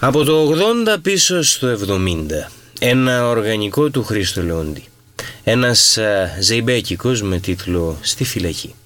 Από το 80 πίσω στο 70, ένα οργανικό του Χρήστο Λεόντι. Ένας ζεϊμπέκικος με τίτλο «Στη φυλακή».